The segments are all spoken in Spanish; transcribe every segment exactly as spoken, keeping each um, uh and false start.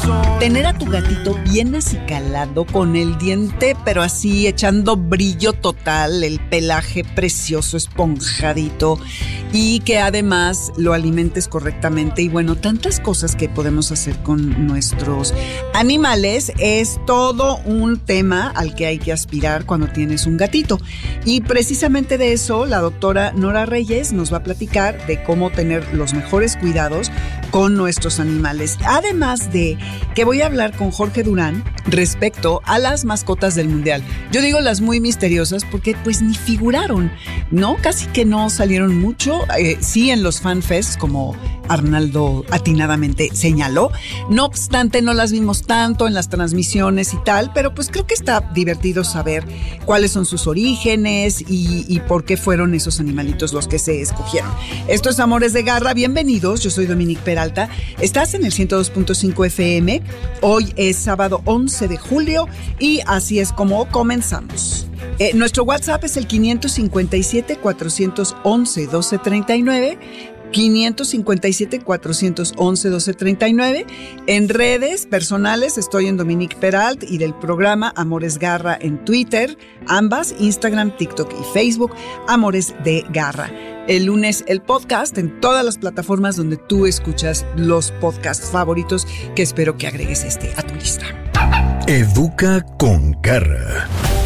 Tener a tu gatito bien acicalado, con el diente, pero así echando brillo total, el pelaje precioso, esponjadito, y que además lo alimentes correctamente. Y bueno, tantas cosas que podemos hacer con nuestros animales. Es todo un tema al que hay que aspirar cuando tienes un gatito. Y precisamente de eso, la doctora Nora Reyes nos va a platicar de cómo tener los mejores cuidados con nuestros animales. Además de que voy a hablar con Jorge Durán respecto a las mascotas del Mundial. Yo digo las muy misteriosas porque pues ni figuraron, ¿no? Casi que no salieron mucho, eh, sí en los fanfests, como Arnaldo atinadamente señaló. No obstante, no las vimos tanto en las transmisiones y tal, pero pues creo que está divertido saber cuáles son sus orígenes y, y por qué fueron esos animalitos los que se escogieron. Esto es Amores de Garra, bienvenidos, yo soy Dominique Peralta, estás en el ciento dos punto cinco F M, hoy es sábado once de julio y así es como comenzamos. Eh, nuestro WhatsApp es el quinientos cincuenta y siete, cuatrocientos once, doce treinta y nueve, quinientos cincuenta y siete, cuatrocientos once, doce treinta y nueve. En redes personales estoy en Dominique Peralt y del programa Amores Garra en Twitter, ambas, Instagram, TikTok y Facebook, Amores de Garra. El lunes el podcast en todas las plataformas donde tú escuchas los podcasts favoritos, que espero que agregues este a tu lista. Educa con Garra.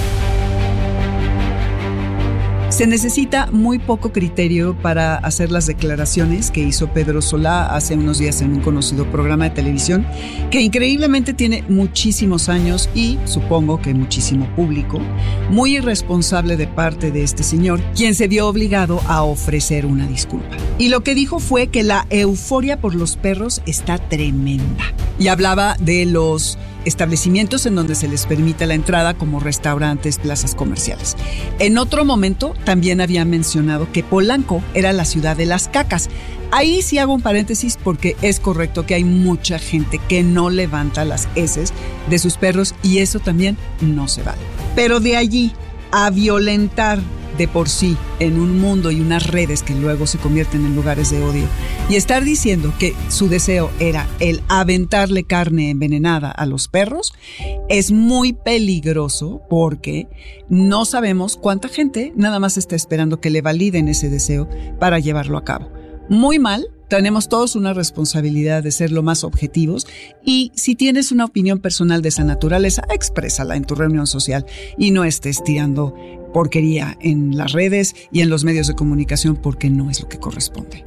Se necesita muy poco criterio para hacer las declaraciones que hizo Pedro Solá hace unos días en un conocido programa de televisión, que increíblemente tiene muchísimos años y supongo que muchísimo público. Muy irresponsable de parte de este señor, quien se vio obligado a ofrecer una disculpa. Y lo que dijo fue que la euforia por los perros está tremenda. Y hablaba de los establecimientos en donde se les permite la entrada, como restaurantes, plazas comerciales. En otro momento también había mencionado que Polanco era la ciudad de las cacas. Ahí sí hago un paréntesis porque es correcto que hay mucha gente que no levanta las heces de sus perros y eso también no se vale. Pero de allí a violentar de por sí en un mundo y unas redes que luego se convierten en lugares de odio y estar diciendo que su deseo era el aventarle carne envenenada a los perros, es muy peligroso porque no sabemos cuánta gente nada más está esperando que le validen ese deseo para llevarlo a cabo. Muy mal. Tenemos todos una responsabilidad de ser lo más objetivos y si tienes una opinión personal de esa naturaleza, exprésala en tu reunión social y no estés tirando porquería en las redes y en los medios de comunicación porque no es lo que corresponde.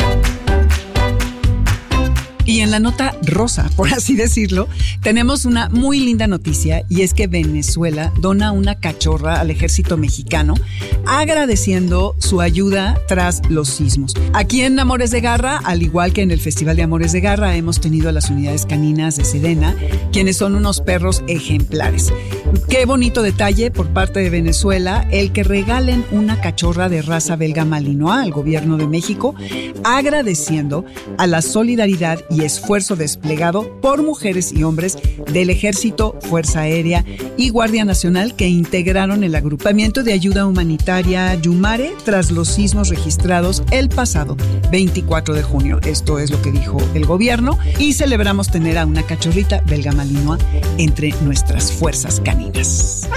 Y en la nota rosa, por así decirlo, tenemos una muy linda noticia y es que Venezuela dona una cachorra al ejército mexicano agradeciendo su ayuda tras los sismos. Aquí en Amores de Garra, al igual que en el Festival de Amores de Garra, hemos tenido a las unidades caninas de Sedena, quienes son unos perros ejemplares. Qué bonito detalle por parte de Venezuela el que regalen una cachorra de raza belga malinois al gobierno de México, agradeciendo a la solidaridad y esfuerzo desplegado por mujeres y hombres del Ejército, Fuerza Aérea y Guardia Nacional que integraron el agrupamiento de ayuda humanitaria Yumare tras los sismos registrados el pasado veinticuatro de junio. Esto es lo que dijo el gobierno y celebramos tener a una cachorrita belga malinois entre nuestras fuerzas caninas.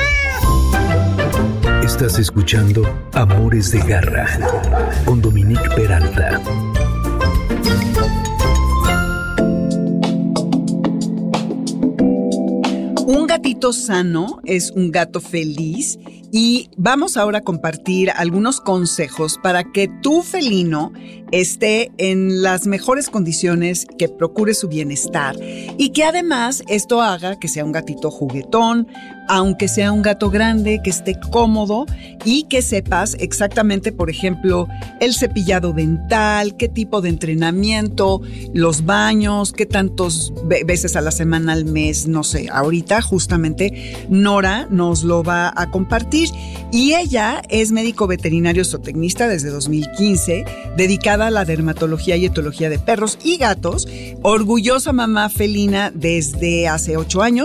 Estás escuchando Amores de Garra con Dominique Peralta. Un gatito sano es un gato feliz y vamos ahora a compartir algunos consejos para que tu felino esté en las mejores condiciones, que procure su bienestar y que además esto haga que sea un gatito juguetón, aunque sea un gato grande, que esté cómodo y que sepas exactamente, por ejemplo, el cepillado dental, qué tipo de entrenamiento, los baños, qué tantos veces a la semana, al mes, no sé. Ahorita justamente Nora nos lo va a compartir y ella es médico veterinario zootecnista desde dos mil quince, dedicada a la dermatología y etología de perros y gatos, orgullosa mamá felina desde hace ocho años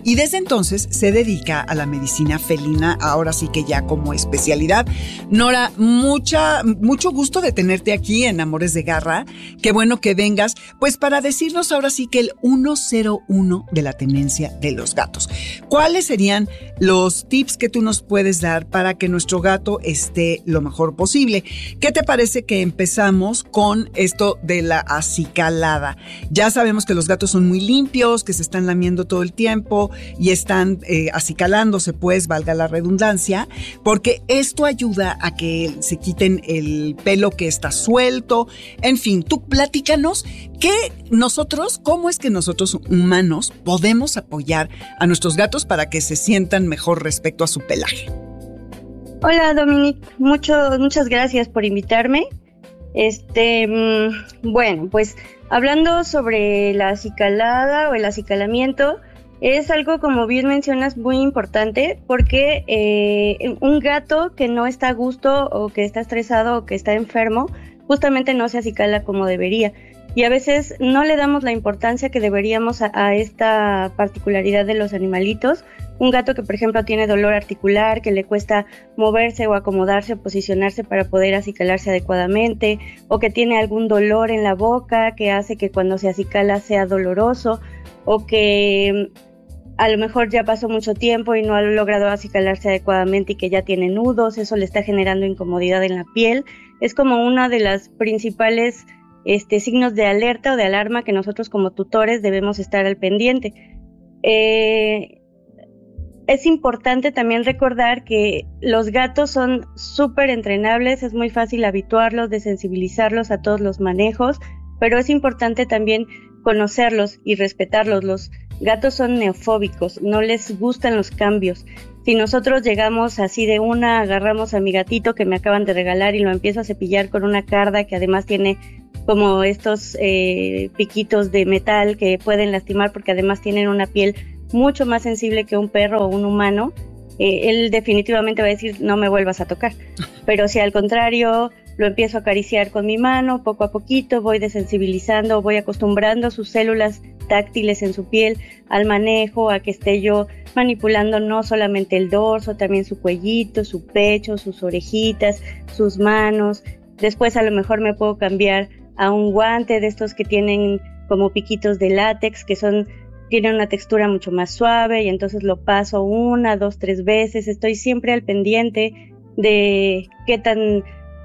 y desde entonces se dedica a la medicina felina, ahora sí que ya como especialidad. Nora, mucha, mucho gusto de tenerte aquí en Amores de Garra. Qué bueno que vengas, pues para decirnos ahora sí que el uno cero uno de la tenencia de los gatos. ¿Cuáles serían los tips que tú nos puedes dar para que nuestro gato esté lo mejor posible? ¿Qué te parece que empezamos con esto de la acicalada? Ya sabemos que los gatos son muy limpios, que se están lamiendo todo el tiempo y están eh, acicalándose, pues, valga la redundancia, porque esto ayuda a que se quiten el pelo que está suelto. En fin, tú platícanos que nosotros, cómo es que nosotros humanos podemos apoyar a nuestros gatos para que se sientan mejor respecto a su pelaje. Hola, Dominique, mucho, muchas gracias por invitarme. Este, bueno, pues hablando sobre la acicalada o el acicalamiento, es algo, como bien mencionas, muy importante porque eh, un gato que no está a gusto o que está estresado o que está enfermo, justamente no se acicala como debería. Y a veces no le damos la importancia que deberíamos a, a esta particularidad de los animalitos. Un gato que, por ejemplo, tiene dolor articular, que le cuesta moverse o acomodarse o posicionarse para poder acicalarse adecuadamente, o que tiene algún dolor en la boca que hace que cuando se acicala sea doloroso, o que a lo mejor ya pasó mucho tiempo y no ha logrado acicalarse adecuadamente y que ya tiene nudos, eso le está generando incomodidad en la piel. Es como una de las principales Este, signos de alerta o de alarma que nosotros como tutores debemos estar al pendiente. Eh, es importante también recordar que los gatos son súper entrenables, es muy fácil habituarlos, desensibilizarlos a todos los manejos, pero es importante también conocerlos y respetarlos. Los gatos son neofóbicos, no les gustan los cambios. Si nosotros llegamos así de una, agarramos a mi gatito que me acaban de regalar y lo empiezo a cepillar con una carda que además tiene como estos eh, piquitos de metal que pueden lastimar porque además tienen una piel mucho más sensible que un perro o un humano, eh, él definitivamente va a decir no me vuelvas a tocar. Pero si al contrario lo empiezo a acariciar con mi mano, poco a poquito voy desensibilizando, voy acostumbrando sus células táctiles en su piel al manejo, a que esté yo manipulando no solamente el dorso, también su cuellito, su pecho, sus orejitas, sus manos. Después a lo mejor me puedo cambiar a un guante de estos que tienen como piquitos de látex, que son tienen una textura mucho más suave, y entonces lo paso una, dos, tres veces. Estoy siempre al pendiente de qué tan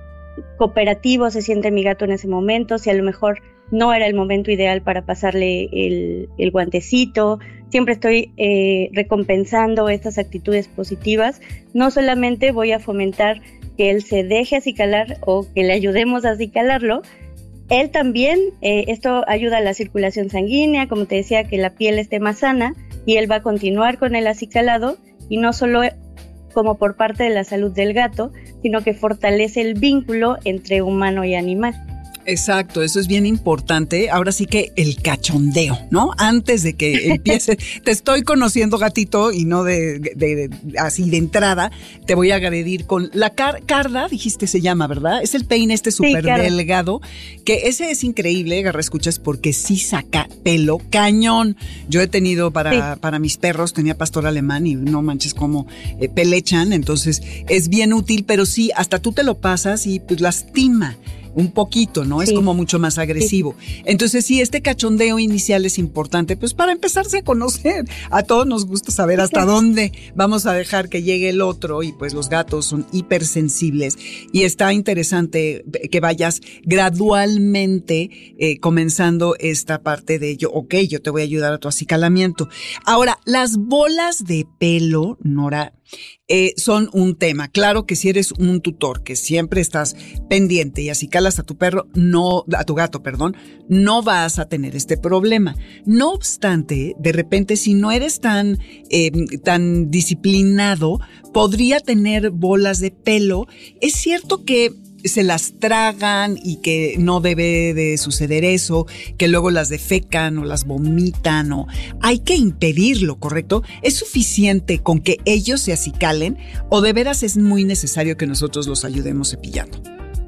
cooperativo se siente mi gato en ese momento, si a lo mejor no era el momento ideal para pasarle el, el guantecito. Siempre estoy eh, recompensando estas actitudes positivas. No solamente voy a fomentar que él se deje acicalar o que le ayudemos a acicalarlo, él también, eh, esto ayuda a la circulación sanguínea, como te decía, que la piel esté más sana, y él va a continuar con el acicalado, y no solo como por parte de la salud del gato, sino que fortalece el vínculo entre humano y animal. Exacto, eso es bien importante. Ahora sí que el cachondeo, ¿no? Antes de que empiece, te estoy conociendo, gatito, y no de, de, de así de entrada, te voy a agredir con la car- carda, dijiste se llama, ¿verdad? Es el peine este súper sí, delgado, que ese es increíble, Garra Escuchas, porque sí saca pelo cañón. Yo he tenido para, sí. para mis perros, tenía pastor alemán y no manches cómo eh, pelechan, entonces es bien útil, pero sí, hasta tú te lo pasas y pues lastima un poquito, ¿no? Sí. Es como mucho más agresivo. Sí. Entonces, sí, este cachondeo inicial es importante, pues para empezarse a conocer. A todos nos gusta saber sí, hasta claro. dónde vamos a dejar que llegue el otro, y pues los gatos son hipersensibles. Y está interesante que vayas gradualmente eh, comenzando esta parte de yo, ok, yo te voy a ayudar a tu acicalamiento. Ahora, las bolas de pelo, Nora, Eh, son un tema. Claro que si eres un tutor que siempre estás pendiente y acicalas a tu perro, no, a tu gato, perdón, no vas a tener este problema. No obstante, de repente, si no eres tan, eh, tan disciplinado, podría tener bolas de pelo. Es cierto que se las tragan y que no debe de suceder eso, que luego las defecan o las vomitan, o hay que impedirlo, ¿correcto? ¿Es suficiente con que ellos se acicalen o de veras es muy necesario que nosotros los ayudemos cepillando?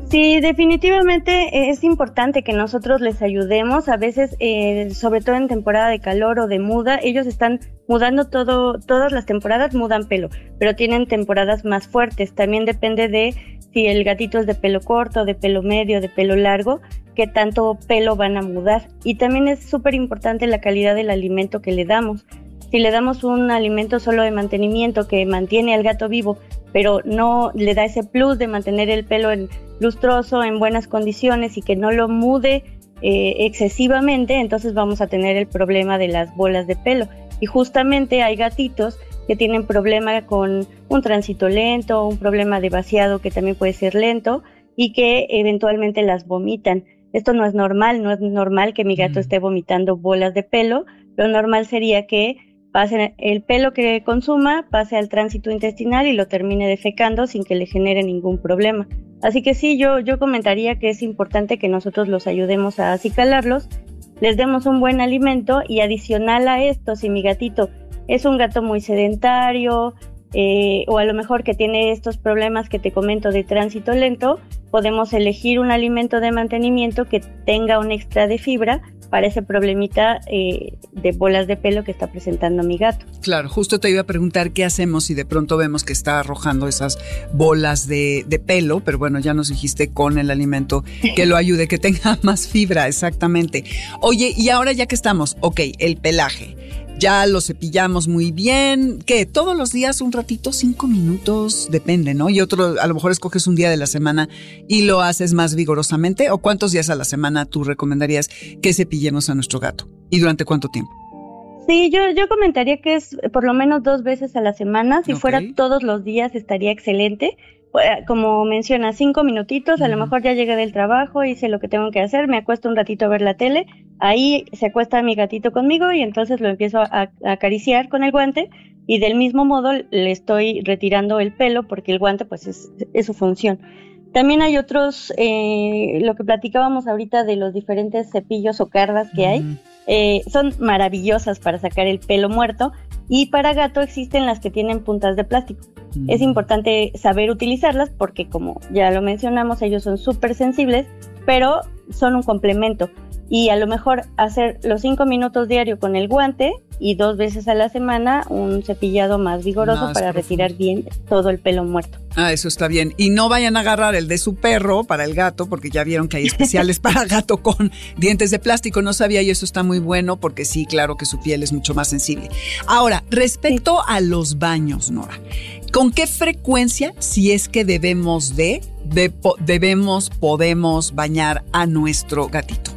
Sí, definitivamente es importante que nosotros les ayudemos. A veces, eh, sobre todo en temporada de calor o de muda, ellos están mudando todo, todas las temporadas mudan pelo, pero tienen temporadas más fuertes. También depende de si el gatito es de pelo corto, de pelo medio, de pelo largo, qué tanto pelo van a mudar. Y también es súper importante la calidad del alimento que le damos. Si le damos un alimento solo de mantenimiento que mantiene al gato vivo, pero no le da ese plus de mantener el pelo en lustroso, en buenas condiciones y que no lo mude eh, excesivamente, entonces vamos a tener el problema de las bolas de pelo. Y justamente hay gatitos que tienen problema con un tránsito lento, un problema de vaciado que también puede ser lento y que eventualmente las vomitan. Esto no es normal, no es normal que mi gato mm. esté vomitando bolas de pelo. Lo normal sería que pase el pelo que consuma, pase al tránsito intestinal y lo termine defecando sin que le genere ningún problema. Así que sí, yo, yo comentaría que es importante que nosotros los ayudemos a acicalarlos, les demos un buen alimento y adicional a esto, si mi gatito es un gato muy sedentario eh, o a lo mejor que tiene estos problemas que te comento de tránsito lento, podemos elegir un alimento de mantenimiento que tenga un extra de fibra para ese problemita eh, de bolas de pelo que está presentando mi gato. Claro, justo te iba a preguntar qué hacemos si de pronto vemos que está arrojando esas bolas de, de pelo, pero bueno, ya nos dijiste con el alimento que lo ayude, que tenga más fibra, exactamente. Oye, y ahora ya que estamos, ok, el pelaje. Ya lo cepillamos muy bien. ¿Qué? ¿Todos los días un ratito? ¿Cinco minutos? Depende, ¿no? Y otro, a lo mejor escoges un día de la semana y lo haces más vigorosamente. ¿O cuántos días a la semana tú recomendarías que cepillemos a nuestro gato? ¿Y durante cuánto tiempo? Sí, yo, yo comentaría que es por lo menos dos veces a la semana. Si okay. fuera todos los días estaría excelente. Como menciona, cinco minutitos, uh-huh. a lo mejor ya llegué del trabajo, hice lo que tengo que hacer, me acuesto un ratito a ver la tele, ahí se acuesta mi gatito conmigo y entonces lo empiezo a, a acariciar con el guante y del mismo modo le estoy retirando el pelo porque el guante pues es, es su función. También hay otros, eh, lo que platicábamos ahorita de los diferentes cepillos o cardas que uh-huh. hay, eh, son maravillosas para sacar el pelo muerto y para gato existen las que tienen puntas de plástico. Uh-huh. Es importante saber utilizarlas porque como ya lo mencionamos, ellos son súper sensibles, pero son un complemento. Y a lo mejor hacer los cinco minutos diario con el guante y dos veces a la semana un cepillado más vigoroso más para profundo. Retirar bien todo el pelo muerto. Ah, eso está bien. Y no vayan a agarrar el de su perro para el gato, porque ya vieron que hay especiales para gato con dientes de plástico. No sabía y eso está muy bueno porque sí, claro que su piel es mucho más sensible. Ahora, respecto sí. a los baños, Nora, ¿con qué frecuencia, si es que debemos de, de debemos, podemos bañar a nuestro gatito?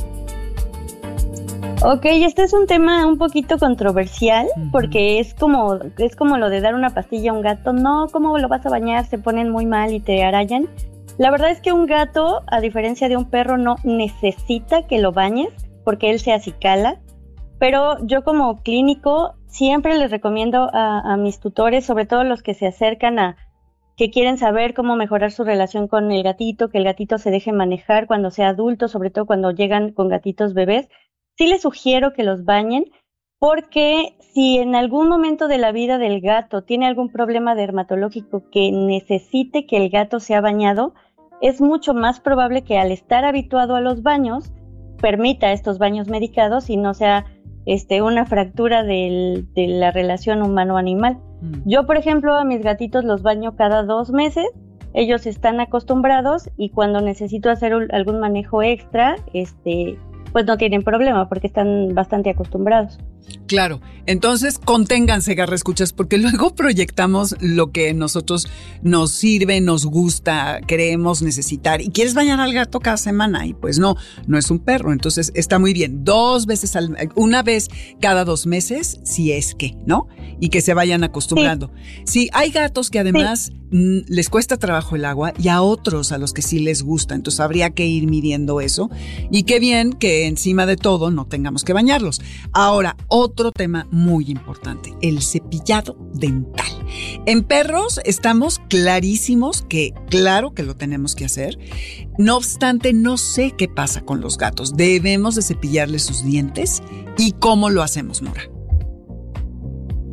Ok, este es un tema un poquito controversial uh-huh. porque es como, es como lo de dar una pastilla a un gato. No, ¿cómo lo vas a bañar? Se ponen muy mal y te arañan. La verdad es que un gato, a diferencia de un perro, no necesita que lo bañes porque él se acicala. Pero yo como clínico siempre les recomiendo a, a mis tutores, sobre todo los que se acercan a que quieren saber cómo mejorar su relación con el gatito, que el gatito se deje manejar cuando sea adulto, sobre todo cuando llegan con gatitos bebés. Sí les sugiero que los bañen porque si en algún momento de la vida del gato tiene algún problema dermatológico que necesite que el gato sea bañado, es mucho más probable que al estar habituado a los baños permita estos baños medicados y no sea este, una fractura del, de la relación humano-animal. Mm. Yo, por ejemplo, a mis gatitos los baño cada dos meses. Ellos están acostumbrados y cuando necesito hacer un, algún manejo extra, este... pues no tienen problema porque están bastante acostumbrados. Claro, entonces conténganse, garraescuchas, porque luego proyectamos lo que nosotros nos sirve, nos gusta, queremos necesitar y quieres bañar al gato cada semana y pues no, no es un perro, entonces está muy bien, dos veces, al, una vez cada dos meses, si es que, ¿no? Y que se vayan acostumbrando. Sí, sí hay gatos que además sí. m, les cuesta trabajo el agua y a otros a los que sí les gusta, entonces habría que ir midiendo eso y qué bien que encima de todo no tengamos que bañarlos. Ahora, otro tema muy importante, el cepillado dental. En perros estamos clarísimos que claro que lo tenemos que hacer. No obstante, no sé qué pasa con los gatos. ¿Debemos de cepillarles sus dientes? ¿Y cómo lo hacemos, Nora?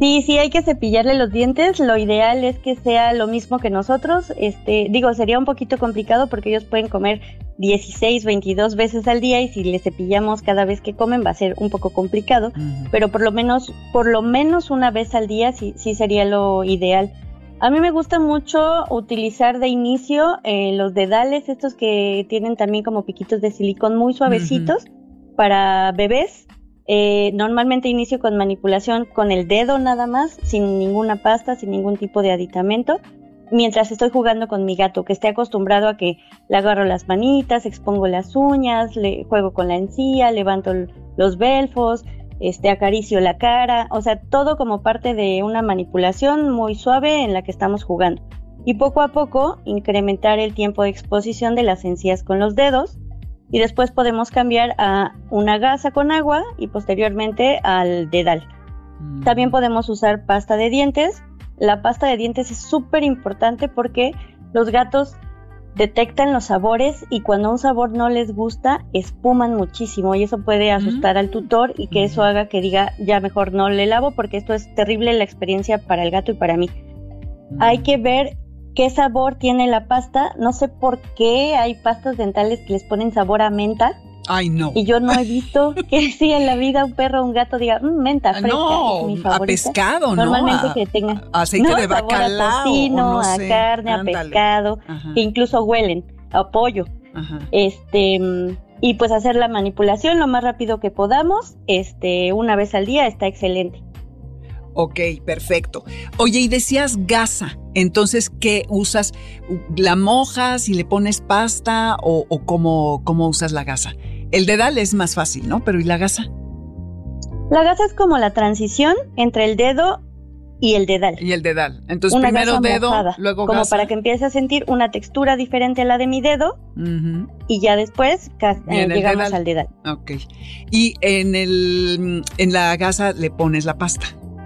Sí, sí, hay que cepillarle los dientes. Lo ideal es que sea lo mismo que nosotros. Este, digo, sería un poquito complicado porque ellos pueden comer dieciséis, veintidós veces al día y si les cepillamos cada vez que comen va a ser un poco complicado, uh-huh. pero por lo menos, por lo menos una vez al día sí, sí sería lo ideal. A mí me gusta mucho utilizar de inicio eh, los dedales, estos que tienen también como piquitos de silicón muy suavecitos uh-huh. para bebés. Eh, normalmente inicio con manipulación con el dedo nada más, sin ninguna pasta, sin ningún tipo de aditamento, mientras estoy jugando con mi gato, que esté acostumbrado a que le agarro las manitas, expongo las uñas, le juego con la encía, levanto los belfos, este, acaricio la cara, o sea, todo como parte de una manipulación muy suave en la que estamos jugando. Y poco a poco incrementar el tiempo de exposición de las encías con los dedos, y después podemos cambiar a una gasa con agua y posteriormente al dedal. Mm. También podemos usar pasta de dientes. La pasta de dientes es súper importante porque los gatos detectan los sabores y cuando un sabor no les gusta, espuman muchísimo y eso puede asustar mm. al tutor y que eso haga que diga, ya mejor no le lavo porque esto es terrible la experiencia para el gato y para mí. Mm. Hay que ver qué sabor tiene la pasta. No sé por qué hay pastas dentales que les ponen sabor a menta. Ay, no. Y yo no he visto que sí en la vida un perro o un gato diga, mmm, menta fresca, no, es mi favorita. A pescado, Normalmente ¿no? que tenga a aceite no, de bacalao, a tocino, no a sé, carne, ándale. A pescado, Ajá. que incluso huelen, a pollo. Ajá. Este, y pues hacer la manipulación lo más rápido que podamos, este, una vez al día está excelente. Ok, perfecto. Oye, y decías gasa, entonces, ¿qué usas? ¿La mojas y le pones pasta o, o cómo, cómo usas la gasa? El dedal es más fácil, ¿no? Pero ¿y la gasa? La gasa es como la transición entre el dedo y el dedal. Y el dedal. Entonces, una primero gasa dedo, mojada, luego como gasa. Como para que empiece a sentir una textura diferente a la de mi dedo uh-huh. y ya después eh, llegamos dedal. Al dedal. Ok. Y en, el, en la gasa le pones la pasta.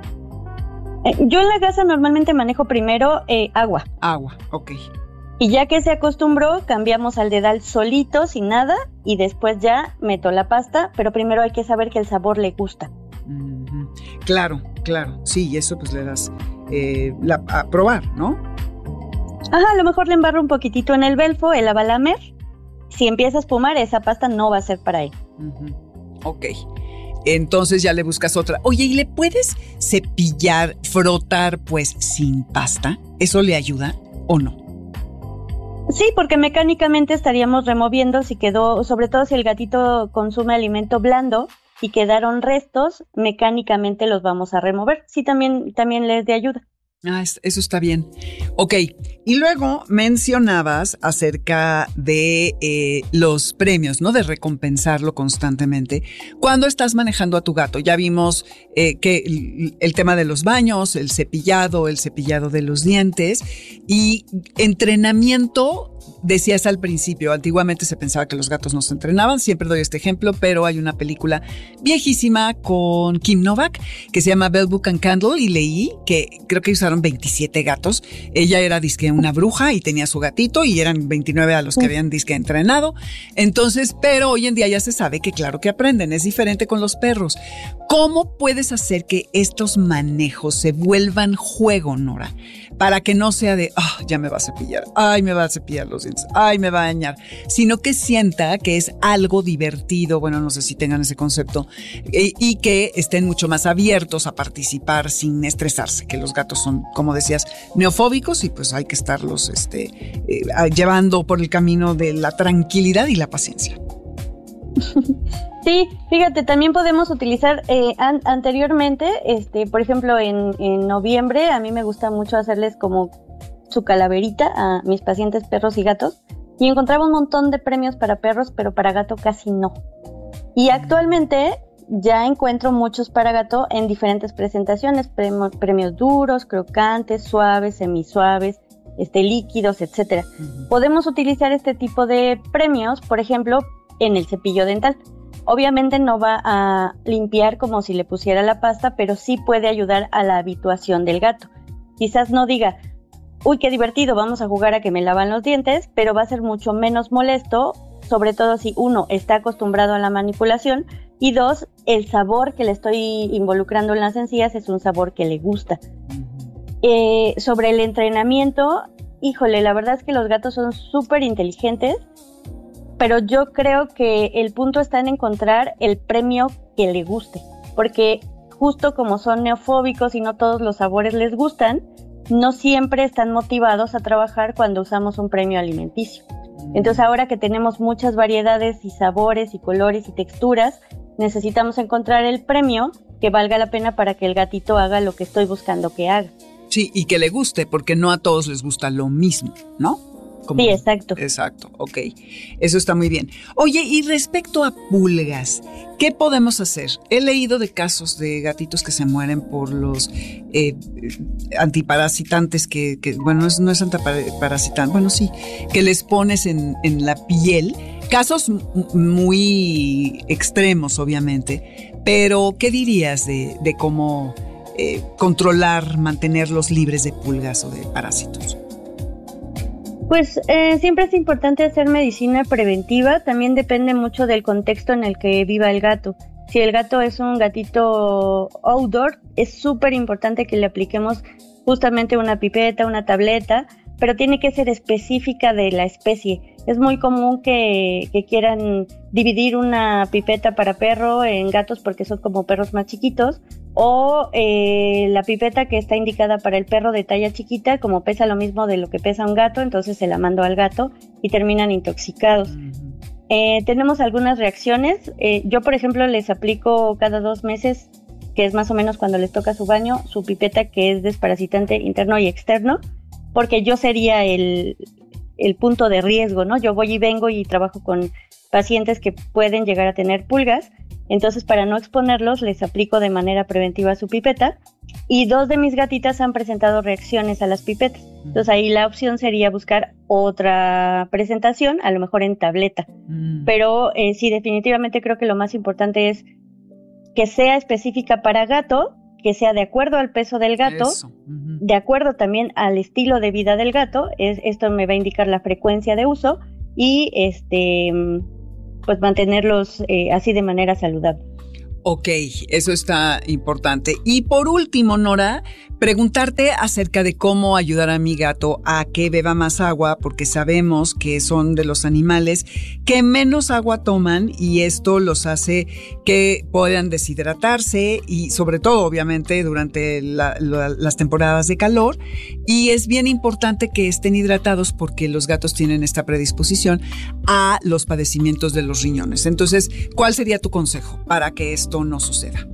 Yo en la gasa normalmente manejo primero eh, agua. Agua, ok. Y ya que se acostumbró, cambiamos al dedal solito, sin nada, y después ya meto la pasta, pero primero hay que saber que el sabor le gusta. Mm-hmm. Claro, claro. Sí, y eso pues le das eh, la, a probar, ¿no? Ajá, a lo mejor le embarro un poquitito en el belfo, el abalamer. Si empieza a espumar, esa pasta no va a ser para él. Mm-hmm. Ok. Entonces ya le buscas otra. Oye, ¿y le puedes cepillar, frotar, pues, sin pasta? ¿Eso le ayuda o no? Sí, porque mecánicamente estaríamos removiendo si quedó, sobre todo si el gatito consume alimento blando y quedaron restos, mecánicamente los vamos a remover. Sí, también, también les de ayuda. Ah, eso está bien. Ok, y luego mencionabas acerca de eh, los premios, ¿no? De recompensarlo constantemente. Cuando estás manejando a tu gato, ya vimos eh, que el, el tema de los baños, el cepillado, el cepillado de los dientes y entrenamiento. Decías al principio, antiguamente se pensaba que los gatos no se entrenaban, siempre doy este ejemplo, pero hay una película viejísima con Kim Novak que se llama Bell Book and Candle y leí que creo que usaron veintisiete gatos. Ella era disque una bruja y tenía su gatito y eran veintinueve a los que habían disque entrenado. Entonces, pero hoy en día ya se sabe que claro que aprenden, es diferente con los perros. ¿Cómo puedes hacer que estos manejos se vuelvan juego, Nora? Para que no sea de, ah, oh, ya me va a cepillar, ay, me va a cepillar los dientes, ay, me va a dañar, sino que sienta que es algo divertido, bueno, no sé si tengan ese concepto, y, y que estén mucho más abiertos a participar sin estresarse, que los gatos son, como decías, neofóbicos y pues hay que estarlos este, eh, llevando por el camino de la tranquilidad y la paciencia. Sí, fíjate, también podemos utilizar eh, an- anteriormente, este, por ejemplo, en, en noviembre a mí me gusta mucho hacerles como su calaverita a mis pacientes perros y gatos y encontraba un montón de premios para perros, pero para gato casi no. Y actualmente ya encuentro muchos para gato en diferentes presentaciones, premios, premios duros, crocantes, suaves, semisuaves, este, líquidos, etcétera. Uh-huh. Podemos utilizar este tipo de premios, por ejemplo, en el cepillo dental. Obviamente no va a limpiar como si le pusiera la pasta, pero sí puede ayudar a la habituación del gato. Quizás no diga, uy, qué divertido, vamos a jugar a que me lavan los dientes, pero va a ser mucho menos molesto, sobre todo si uno está acostumbrado a la manipulación, Y dos, el sabor que le estoy involucrando en las encías es un sabor que le gusta. Eh, sobre el entrenamiento, híjole, la verdad es que los gatos son súper inteligentes, pero yo creo que el punto está en encontrar el premio que le guste, porque justo como son neofóbicos y no todos los sabores les gustan, no siempre están motivados a trabajar cuando usamos un premio alimenticio. Entonces ahora que tenemos muchas variedades y sabores y colores y texturas, necesitamos encontrar el premio que valga la pena para que el gatito haga lo que estoy buscando que haga. Sí, y que le guste, porque no a todos les gusta lo mismo, ¿no? Como, sí, exacto. Exacto, ok. Eso está muy bien. Oye, y respecto a pulgas, ¿qué podemos hacer? He leído de casos de gatitos que se mueren por los eh, antiparasitantes que, que, bueno, no es, no es antiparasitante, bueno, sí, que les pones en, en la piel. Casos m- muy extremos, obviamente, pero ¿qué dirías de, de cómo eh, controlar, mantenerlos libres de pulgas o de parásitos? Pues eh, siempre es importante hacer medicina preventiva, también depende mucho del contexto en el que viva el gato. Si el gato es un gatito outdoor, es súper importante que le apliquemos justamente una pipeta, una tableta, pero tiene que ser específica de la especie. Es muy común que, que quieran dividir una pipeta para perro en gatos porque son como perros más chiquitos, o eh, la pipeta que está indicada para el perro de talla chiquita, como pesa lo mismo de lo que pesa un gato, entonces se la mando al gato y terminan intoxicados. Uh-huh. Eh, tenemos algunas reacciones. Eh, yo, por ejemplo, les aplico cada dos meses, que es más o menos cuando les toca su baño, su pipeta que es desparasitante interno y externo, porque yo sería el, el punto de riesgo, ¿no? Yo voy y vengo y trabajo con pacientes que pueden llegar a tener pulgas, entonces para no exponerlos les aplico de manera preventiva su pipeta, y dos de mis gatitas han presentado reacciones a las pipetas. Entonces ahí la opción sería buscar otra presentación, a lo mejor en tableta. Mm. Pero eh, sí, definitivamente creo que lo más importante es que sea específica para gato, que sea de acuerdo al peso del gato, uh-huh. de acuerdo también al estilo de vida del gato. Es, esto me va a indicar la frecuencia de uso y este pues mantenerlos eh, así de manera saludable. Ok, eso está importante. Y por último, Nora, preguntarte acerca de cómo ayudar a mi gato a que beba más agua, porque sabemos que son de los animales que menos agua toman y esto los hace que puedan deshidratarse y sobre todo, obviamente, durante la, la, las temporadas de calor. Y es bien importante que estén hidratados porque los gatos tienen esta predisposición a los padecimientos de los riñones. Entonces, ¿cuál sería tu consejo para que esto no suceda?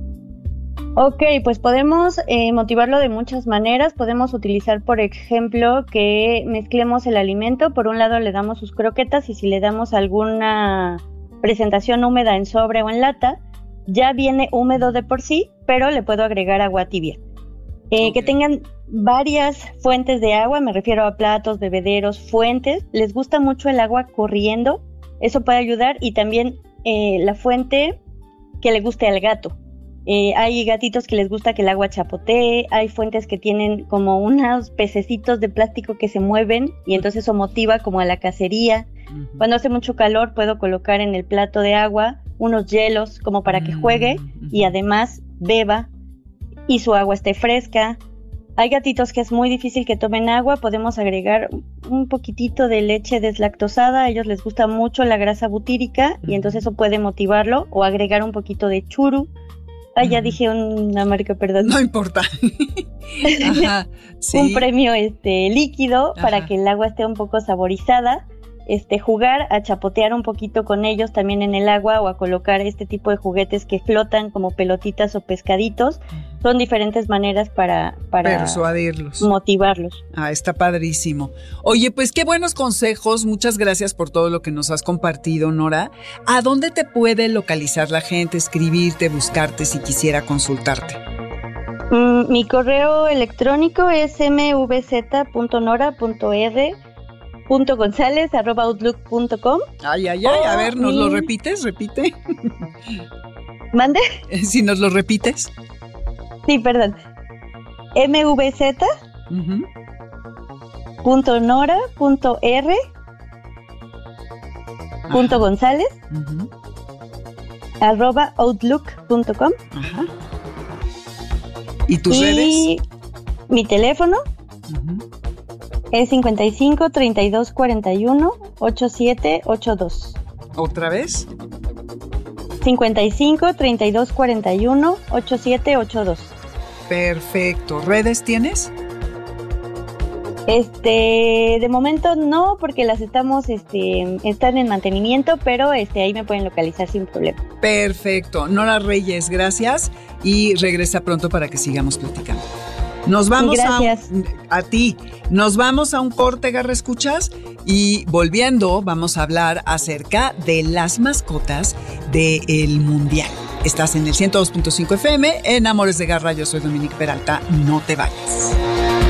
Ok, pues podemos eh, motivarlo de muchas maneras. Podemos utilizar, por ejemplo, que mezclemos el alimento. Por un lado le damos sus croquetas y si le damos alguna presentación húmeda en sobre o en lata, ya viene húmedo de por sí, pero le puedo agregar agua tibia. Eh, okay. Que tengan varias fuentes de agua, me refiero a platos, bebederos, fuentes. Les gusta mucho el agua corriendo, eso puede ayudar, y también eh, la fuente que le guste al gato. Eh, hay gatitos que les gusta que el agua chapotee, hay fuentes que tienen como unos pececitos de plástico que se mueven y entonces eso motiva como a la cacería. Uh-huh. Cuando hace mucho calor puedo colocar en el plato de agua unos hielos como para que juegue uh-huh. y además beba y su agua esté fresca. Hay gatitos que es muy difícil que tomen agua, podemos agregar un poquitito de leche deslactosada, a ellos les gusta mucho la grasa butírica uh-huh. y entonces eso puede motivarlo, o agregar un poquito de churu. Ah, ya uh-huh. dije una marca, perdón. No importa. Ajá, sí. Un premio este, líquido Ajá. para que el agua esté un poco saborizada. Este, jugar a chapotear un poquito con ellos también en el agua, o a colocar este tipo de juguetes que flotan como pelotitas o pescaditos. Son diferentes maneras para, para persuadirlos, motivarlos. Ah, está padrísimo. Oye, pues qué buenos consejos. Muchas gracias por todo lo que nos has compartido, Nora. ¿A dónde te puede localizar la gente, escribirte, buscarte si quisiera consultarte? Mm, mi correo electrónico es m v z punto nora punto r punto gonzález arroba outlook punto com. Ay, ay, ay, a ver, ¿nos mi... lo repites? Repite. ¿Mande? Si nos lo repites. Sí, perdón. mvz uh-huh. punto nora punto r punto gonzález uh-huh. arroba outlook punto com. Ajá. ¿Y tus y redes? Mi teléfono Uh-huh. es cincuenta y cinco, treinta y dos, cuarenta y uno, ochenta y siete ochenta y dos. ¿Otra vez? cincuenta y cinco, treinta y dos, cuarenta y uno, ochenta y siete ochenta y dos. Perfecto. ¿Redes tienes? Este, de momento no, porque las estamos, este, están en mantenimiento, pero este, ahí me pueden localizar sin problema. Perfecto. Nora Reyes, gracias y regresa pronto para que sigamos platicando. Nos vamos Gracias. a, a ti. Nos vamos a un corte, Garra Escuchas, y volviendo vamos a hablar acerca de las mascotas del Mundial. Estás en el ciento dos punto cinco F M, en Amores de Garra. Yo soy Dominique Peralta. No te vayas.